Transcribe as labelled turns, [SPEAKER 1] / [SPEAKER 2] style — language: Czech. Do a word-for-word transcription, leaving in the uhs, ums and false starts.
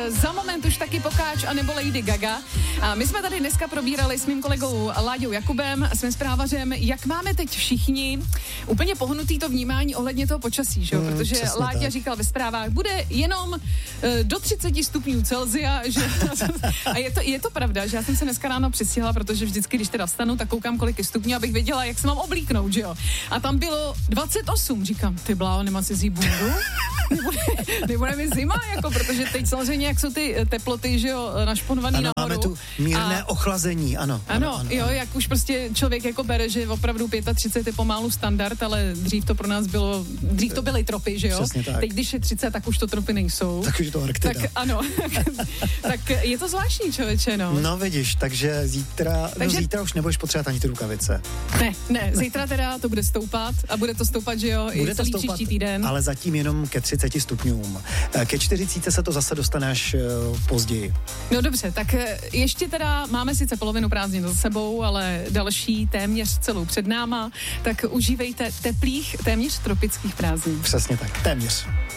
[SPEAKER 1] za moment už taky Pokáč a nebo Lady Gaga. A my jsme tady dneska probírali s mým kolegou Láďou Jakubem, s mým zprávařem, jak máme teď všichni úplně pohnutý to vnímání ohledně toho počasí, že jo?
[SPEAKER 2] Mm,
[SPEAKER 1] Protože Láďa tak říkal ve zprávách, bude jenom uh, do třicet stupňů Celsia, že a je to, je to pravda, že já jsem se dneska ráno přistihla, protože vždycky, když teda vstanu, tak koukám, kolik je stupňů, abych věděla, jak se mám oblíknout, že jo? A tam bylo dvacet osm, říkám, ty bláho, nemám si vzít bundu? Nebude, nebude mi zima, jako, protože teď samozřejmě, jak jsou ty teploty, že jo, našponovaný
[SPEAKER 2] ano,
[SPEAKER 1] nahoru.
[SPEAKER 2] Máme tu mírné a ochlazení, ano.
[SPEAKER 1] Ano,
[SPEAKER 2] ano, ano
[SPEAKER 1] jo,
[SPEAKER 2] ano.
[SPEAKER 1] jak už prostě člověk jako bere, že opravdu třicet pět je pomalu standard, ale dřív to pro nás bylo, dřív to byly tropy, že jo?
[SPEAKER 2] Přesně tak.
[SPEAKER 1] Teď, když je třicet, tak už to tropy nejsou.
[SPEAKER 2] Tak už je to Arktida.
[SPEAKER 1] Tak ano, tak je to zvláštní, člověče, no.
[SPEAKER 2] No vidíš, takže zítra, takže... no zítra už nebudeš potřebovat ani ty rukavice.
[SPEAKER 1] Ne, ne, zítra teda to bude stoupat a bude to stoupat, že jo, bude i celý stoupat, příští týden.
[SPEAKER 2] Ale zatím jenom ke třiceti stupňům. Ke čtyřiceti se to zase dostane až uh, později.
[SPEAKER 1] No dobře, tak ještě teda máme sice polovinu prázdnin za sebou, ale další téměř celou před náma, tak užívejte teplých, téměř tropických prázdnin.
[SPEAKER 2] Přesně tak, téměř.